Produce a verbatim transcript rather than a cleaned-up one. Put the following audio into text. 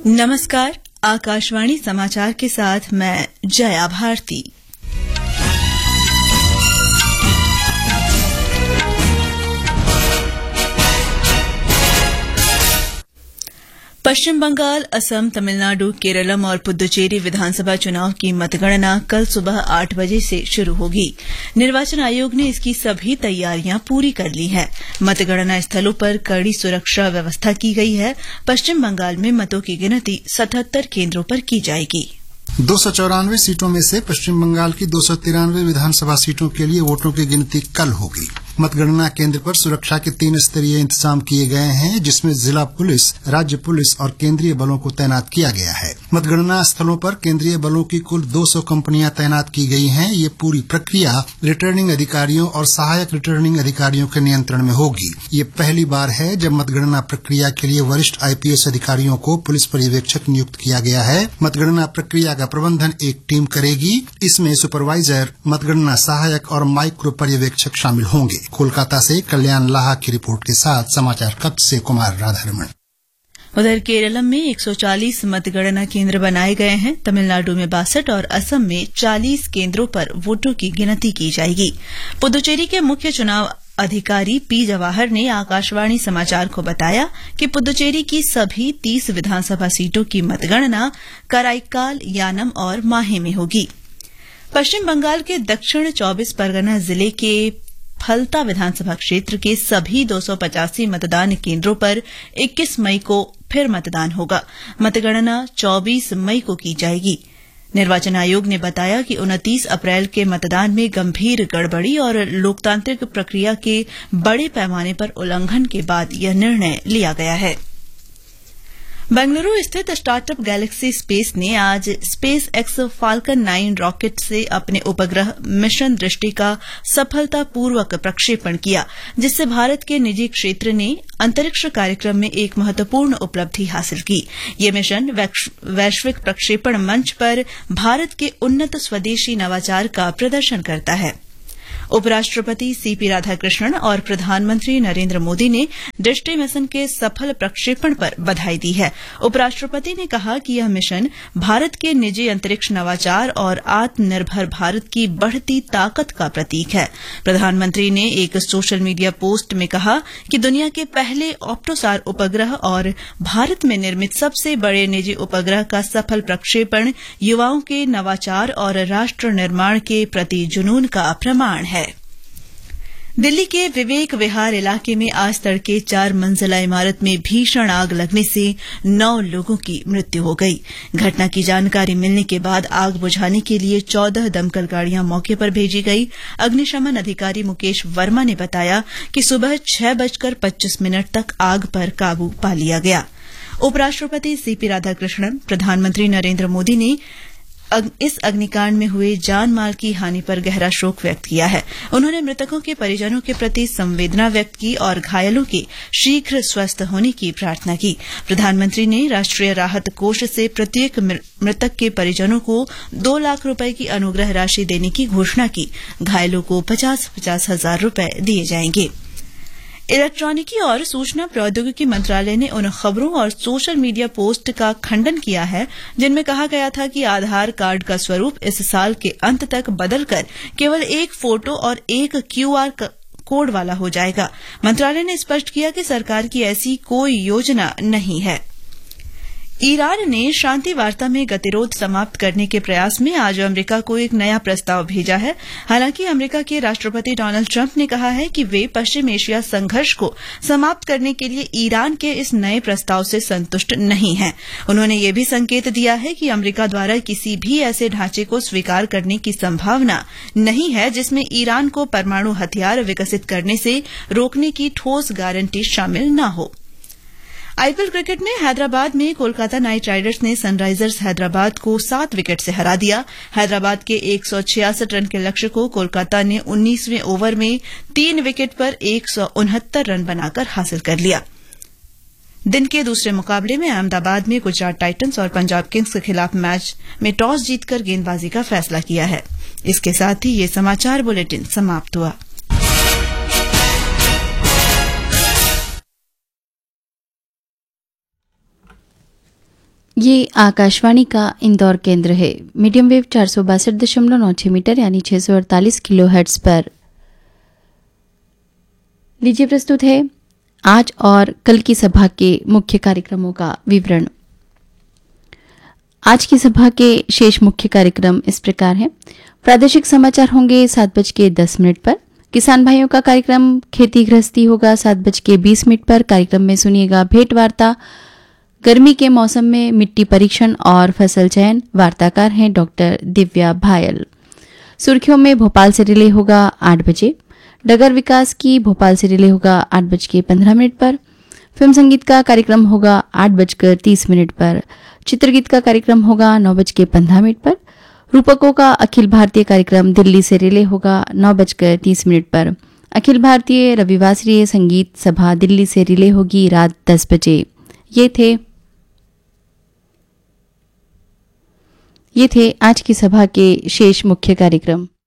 नमस्कार, आकाशवाणी समाचार के साथ मैं जया भारती। पश्चिम बंगाल, असम, तमिलनाडु, केरलम और पुद्दुचेरी विधानसभा चुनाव की मतगणना कल सुबह आठ बजे से शुरू होगी। निर्वाचन आयोग ने इसकी सभी तैयारियां पूरी कर ली हैं। मतगणना स्थलों पर कड़ी सुरक्षा व्यवस्था की गई है। पश्चिम बंगाल में मतों की गिनती सतहत्तर केन्द्रों पर की जाएगी। दो सौ चौरानवे सीटों में से पश्चिम बंगाल की दो सौ तिरानवे विधानसभा सीटों के लिए वोटों की गिनती कल होगी। मतगणना केंद्र पर सुरक्षा के तीन स्तरीय इंतजाम किए गए हैं, जिसमें जिला पुलिस, राज्य पुलिस और केंद्रीय बलों को तैनात किया गया है। मतगणना स्थलों पर केंद्रीय बलों की कुल दो सौ कंपनियां तैनात की गई हैं। ये पूरी प्रक्रिया रिटर्निंग अधिकारियों और सहायक रिटर्निंग अधिकारियों के नियंत्रण में होगी। ये पहली बार है जब मतगणना प्रक्रिया के लिए वरिष्ठ आईपीएस अधिकारियों को पुलिस पर्यवेक्षक नियुक्त किया गया है। मतगणना प्रक्रिया का प्रबंधन एक टीम करेगी। इसमें सुपरवाइजर, मतगणना सहायक और माइक्रो पर्यवेक्षक शामिल होंगे। कोलकाता से कल्याण लाहा की रिपोर्ट के साथ समाचार कक्ष से कुमार राधारमण। उधर केरलम में एक सौ चालीस मतगणना केंद्र बनाए गए हैं। तमिलनाडु में बासठ और असम में चालीस केंद्रों पर वोटों की गिनती की जाएगी। पुद्दुचेरी के मुख्य चुनाव अधिकारी पी जवाहर ने आकाशवाणी समाचार को बताया कि पुद्दुचेरी की सभी तीस विधानसभा सीटों की मतगणना कराईकाल, यानम और माहे में होगी। पश्चिम बंगाल के दक्षिण चौबीस परगना जिले के फलता विधानसभा क्षेत्र के सभी दो सौ पचासी मतदान केंद्रों पर इक्कीस मई को फिर मतदान होगा। मतगणना चौबीस मई को की जाएगी। निर्वाचन आयोग ने बताया कि उनतीस अप्रैल के मतदान में गंभीर गड़बड़ी और लोकतांत्रिक प्रक्रिया के बड़े पैमाने पर उल्लंघन के बाद यह निर्णय लिया गया है। बेंगलुरु स्थित स्टार्टअप गैलेक्सी स्पेस ने आज space x falcon nine rocket से अपने उपग्रह मिशन दृष्टि का सफलतापूर्वक प्रक्षेपण किया, जिससे भारत के निजी क्षेत्र ने अंतरिक्ष कार्यक्रम में एक महत्वपूर्ण उपलब्धि हासिल की। ये मिशन वैश्विक प्रक्षेपण मंच पर भारत के उन्नत स्वदेशी नवाचार का प्रदर्शन करता है। उपराष्ट्रपति सीपी राधाकृष्णन और प्रधानमंत्री नरेंद्र मोदी ने दृष्टि मिशन के सफल प्रक्षेपण पर बधाई दी है। उपराष्ट्रपति ने कहा कि यह मिशन भारत के निजी अंतरिक्ष नवाचार और आत्मनिर्भर भारत की बढ़ती ताकत का प्रतीक है। प्रधानमंत्री ने एक सोशल मीडिया पोस्ट में कहा कि दुनिया के पहले ऑप्टोसार उपग्रह और भारत में निर्मित सबसे बड़े निजी उपग्रह का सफल प्रक्षेपण युवाओं के नवाचार और राष्ट्र निर्माण के प्रति जुनून का प्रमाण है। दिल्ली के विवेक विहार इलाके में आज तड़के चार मंजिला इमारत में भीषण आग लगने से नौ लोगों की मृत्यु हो गई। घटना की जानकारी मिलने के बाद आग बुझाने के लिए चौदह दमकल गाड़ियां मौके पर भेजी गई। अग्निशमन अधिकारी मुकेश वर्मा ने बताया कि सुबह छह बजकर पच्चीस मिनट तक आग पर काबू पा लिया गया। उपराष्ट्रपति सीपी राधाकृष्णन, प्रधानमंत्री नरेंद्र मोदी ने इस अग्निकांड में हुए जान माल की हानि पर गहरा शोक व्यक्त किया है। उन्होंने मृतकों के परिजनों के प्रति संवेदना व्यक्त की और घायलों के शीघ्र स्वस्थ होने की प्रार्थना की। प्रधानमंत्री ने राष्ट्रीय राहत कोष से प्रत्येक मृतक के परिजनों को दो लाख रुपए की अनुग्रह राशि देने की घोषणा की। घायलों को पचास पचास हजार रुपए दिए जाएंगे। इलेक्ट्रॉनिकी और सूचना प्रौद्योगिकी मंत्रालय ने उन खबरों और सोशल मीडिया पोस्ट का खंडन किया है जिनमें कहा गया था कि आधार कार्ड का स्वरूप इस साल के अंत तक बदलकर केवल एक फोटो और एक क्यूआर कोड वाला हो जाएगा। मंत्रालय ने स्पष्ट किया कि सरकार की ऐसी कोई योजना नहीं है। ईरान ने शांति वार्ता में गतिरोध समाप्त करने के प्रयास में आज अमेरिका को एक नया प्रस्ताव भेजा है। हालांकि अमेरिका के राष्ट्रपति डोनाल्ड ट्रंप ने कहा है कि वे पश्चिम एशिया संघर्ष को समाप्त करने के लिए ईरान के इस नए प्रस्ताव से संतुष्ट नहीं हैं। उन्होंने ये भी संकेत दिया है कि अमेरिका द्वारा किसी भी ऐसे ढांचे को स्वीकार करने की संभावना नहीं है जिसमें ईरान को परमाणु हथियार विकसित करने से रोकने की ठोस गारंटी शामिल न हो। आईपीएल क्रिकेट में हैदराबाद में कोलकाता नाइट राइडर्स ने सनराइजर्स हैदराबाद को सात विकेट से हरा दिया। हैदराबाद के एक सौ छियासठ रन के लक्ष्य को कोलकाता ने उन्नीसवें ओवर में तीन विकेट पर एक सौ उनहत्तर रन बनाकर हासिल कर लिया। दिन के दूसरे मुकाबले में अहमदाबाद में गुजरात टाइटंस और पंजाब किंग्स के खिलाफ मैच में टॉस जीतकर गेंदबाजी का फैसला किया है। इसके साथ ही ये समाचार बुलेटिन समाप्त हुआ। ये आकाशवाणी का इंदौर केंद्र है। मीडियम वेव चार सौ बासठ दशमलव नौ छह मीटर यानी छह सौ अड़तालीस किलो हर्ट्ज पर। लीजिए प्रस्तुत है आज और कल की सभा के मुख्य कार्यक्रमों का विवरण। आज की सभा के शेष मुख्य कार्यक्रम इस प्रकार हैं। प्रादेशिक समाचार होंगे सात बज के दस मिनट पर। किसान भाइयों का कार्यक्रम खेती गृहस्थी होगा सात बज के बीस मिनट पर। कार्यक्रम में सुनिएगा भेंट वार्ता, गर्मी के मौसम में मिट्टी परीक्षण और फसल चयन। वार्ताकार हैं डॉक्टर दिव्या भायल। सुर्खियों में भोपाल से रिले होगा आठ बजे। डगर विकास की भोपाल से रिले होगा आठ बज के पंद्रह मिनट पर। फिल्म संगीत का कार्यक्रम होगा आठ बजकर तीस मिनट पर। चित्रगीत का कार्यक्रम होगा नौ बज के पंद्रह मिनट पर। रूपकों का अखिल भारतीय कार्यक्रम दिल्ली से रिले होगा नौ बजकर तीस मिनट पर। अखिल भारतीय रविवासरीय संगीत सभा दिल्ली से रिले होगी रात दस बजे। ये थे ये थे आज की सभा के शेष मुख्य कार्यक्रम।